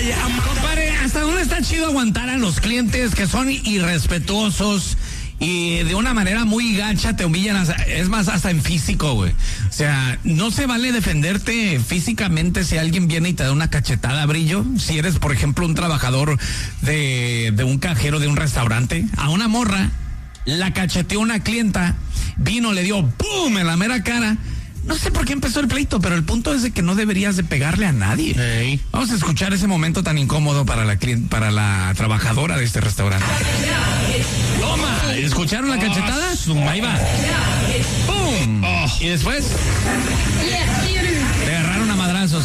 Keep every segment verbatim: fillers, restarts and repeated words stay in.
Ay, compadre, ¿hasta dónde está chido aguantar a los clientes que son irrespetuosos y de una manera muy gacha te humillan? Hasta, es más, hasta en físico, güey. O sea, no se vale defenderte físicamente si alguien viene y te da una cachetada, Brillo. Si eres, por ejemplo, un trabajador de, de un cajero de un restaurante, a una morra la cacheteó una clienta, vino, le dio ¡pum! En la mera cara. No sé por qué empezó el pleito, pero el punto es de que no deberías de pegarle a nadie. Hey. Vamos a escuchar ese momento tan incómodo para la cliente, para la trabajadora de este restaurante. Toma, ¿escucharon la cachetada? Oh, ahí va. ¡Pum! Oh. Y después le agarraron a madrazos.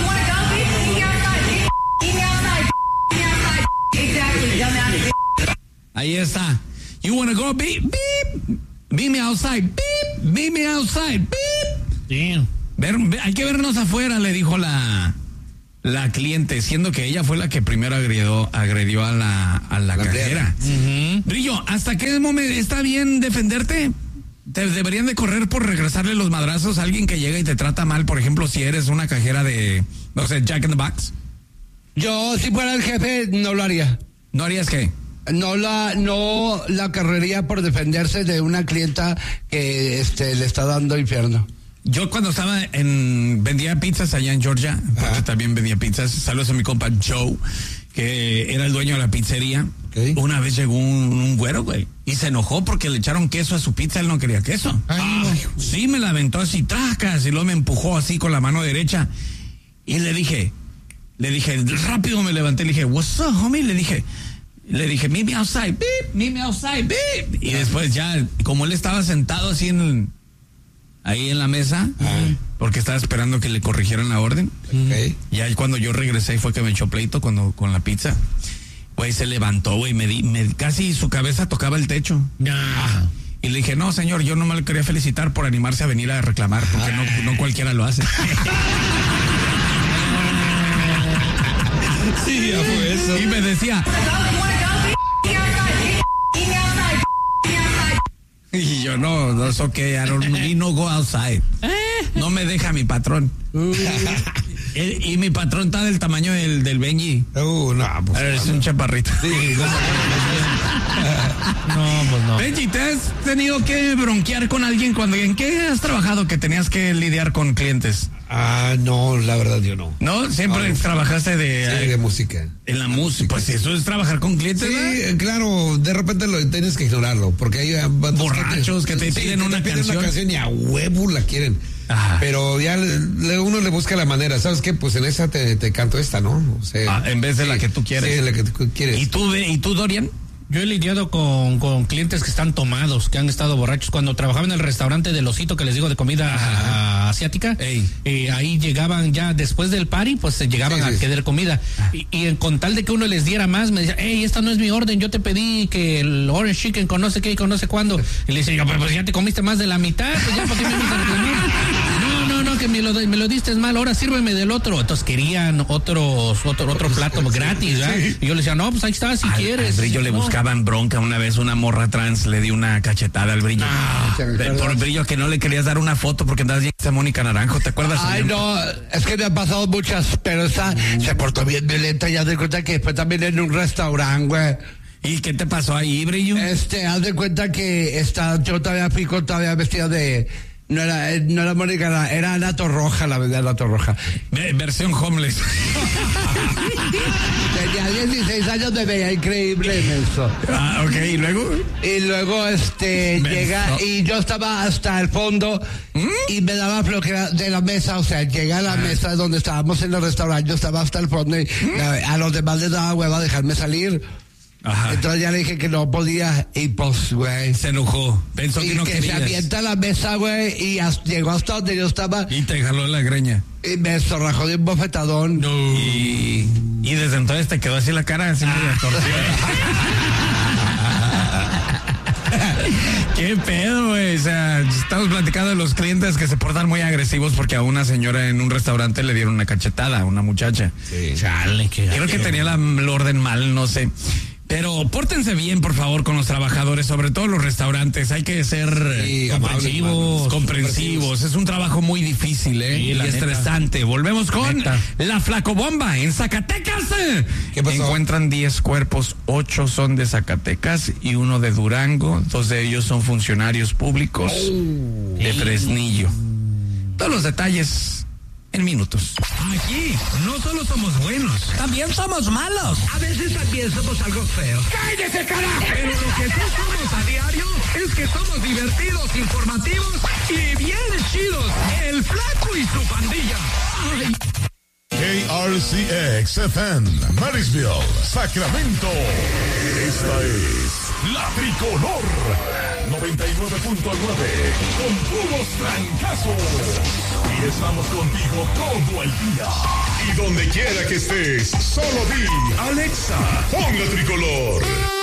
Ahí está. You wanna go beep beep? Meet me outside. Beep. Meet me outside. Beep. Damn. Ver, ver, hay que vernos afuera, le dijo la la cliente, siendo que ella fue la que primero agredió, agredió a la a la, la cajera. Uh-huh. Brillo, ¿hasta qué momento está bien defenderte? ¿Te deberían de correr por regresarle los madrazos a alguien que llega y te trata mal? Por ejemplo, si eres una cajera de, no sé, Jack in the Box. Yo, si fuera el jefe, no lo haría. ¿No harías qué? No la, no la carrería por defenderse de una clienta que este le está dando infierno. Yo cuando estaba en, vendía pizzas allá en Georgia, porque ah. también vendía pizzas, saludos a mi compa Joe, que era el dueño de la pizzería. Okay. Una vez llegó un, un güero, güey, y se enojó porque le echaron queso a su pizza, él no quería queso. Ay, Ay, no. Sí, me la aventó así, tracas, y luego me empujó así con la mano derecha, y le dije, le dije, rápido me levanté, le dije, what's up, homie, le dije, Le dije, meet me outside, beep, meet me outside, beep. Y después ya, como él estaba sentado así en, ahí en la mesa, ah. porque estaba esperando que le corrigieran la orden. Okay. Ya cuando yo regresé fue que me echó pleito cuando, con la pizza. Güey, se levantó, güey, me di, me, casi su cabeza tocaba el techo. Ah. Y le dije, no, señor, yo nomás le quería felicitar por animarse a venir a reclamar, porque no, no cualquiera lo hace. Sí, ya fue eso. Y me decía... Y yo, no, no, es okay, I don't, we no go outside. No me deja mi patrón. Uh. el, y mi patrón está del tamaño del, del Benji. Uh, no, pues. Es no, un chaparrito. Sí, no, no, pues no. Benji, ¿te has tenido que bronquear con alguien cuando, en qué has trabajado que tenías que lidiar con clientes? Ah, no, la verdad yo no. ¿No? Siempre no, trabajaste de... Sí, de música. En la música. Pues eso es trabajar con clientes, sí, ¿verdad? Claro, de repente lo tienes que ignorarlo, porque hay borrachos que te, que te sí, piden, una, te piden canción. una canción y a huevo la quieren. Ajá. Pero ya le, uno le busca la manera, ¿sabes qué? Pues en esa te, te canto esta, ¿no? O sea, ah, en vez de sí, la que tú quieres. Sí, la que tú quieres. ¿Y tú, ¿y tú Dorian? Yo he lidiado con, con clientes que están tomados, que han estado borrachos. Cuando trabajaba en el restaurante del Osito, que les digo, de comida a, a, asiática, eh, ahí llegaban ya después del party, pues se llegaban sí, sí. a querer comida. Y, y con tal de que uno les diera más, me decían, hey, esta no es mi orden, yo te pedí que el orange chicken con no sé qué y con no sé cuándo. Y le decía yo, pues ya te comiste más de la mitad, pues ya, ¿por qué me vas a reclamar? No, no, no, que me lo, me lo diste mal, ahora sírveme del otro. Entonces querían otros, otro, otro plato gratis, ¿verdad? Sí. Y yo les decía, no, pues ahí está, si al, quieres. Al Brillo si le no. buscaban bronca una vez, una morra trans le dio una cachetada al Brillo. Ah, por el Brillo que no le querías dar una foto porque andabas bien a Mónica Naranjo, ¿te acuerdas? Ay, no, es que me han pasado muchas, pero esa uh. se portó bien violenta, ya de cuenta que después también en un restaurante, güey. ¿Y qué te pasó ahí, Brillo? Este, haz de cuenta que esta, yo todavía fui con todavía vestida de... No era, no era Mónica, era, era Ana Torroja, la verdad, Ana Torroja. Eh, versión homeless. Tenía dieciséis años, me veía increíble en eso. Ah, ok, ¿y luego? Y luego, este, me llega, no. y yo estaba hasta el fondo, ¿Mm? y me daba flojera de la mesa, o sea, llegué a la ah. mesa donde estábamos en el restaurante, yo estaba hasta el fondo, y ¿Mm? a los demás les daba hueva dejarme salir. Ajá. Entonces ya le dije que no podía y pues, güey. Se enojó. Pensó y que no que querías. se avienta a la mesa, güey, y hasta, llegó hasta donde yo estaba. Y te jaló la greña. Y me zorrajó de un bofetadón. No. Y, y desde entonces te quedó así la cara, así medio torcida. ¿Qué pedo, güey? O sea, estamos platicando de los clientes que se portan muy agresivos porque a una señora en un restaurante le dieron una cachetada a una muchacha. Sí. Chale, qué Creo que tenía la, el orden mal, no sé. Pero pórtense bien, por favor, con los trabajadores, sobre todo los restaurantes. Hay que ser sí, comprensivos, comprensivos. Es un trabajo muy difícil, ¿eh? Sí, y estresante. Neta. Volvemos con neta. La Flacobomba en Zacatecas. ¿Qué pasó? Encuentran diez cuerpos, ocho son de Zacatecas y uno de Durango. Dos de ellos son funcionarios públicos oh, de Fresnillo. Todos los detalles en minutos. Aquí no solo somos buenos, también somos malos. A veces también somos algo feos. ¡Cállese, carajo! Pero lo que sí somos a diario es que somos divertidos, informativos y bien chidos. El Flaco y su pandilla. ¡Ay! K R C X F M, Marysville, Sacramento. Esta es La Tricolor noventa y nueve punto nueve con puros trancazos. Y estamos contigo todo el día. Y donde quiera que estés, solo di Alexa, pon La Tricolor.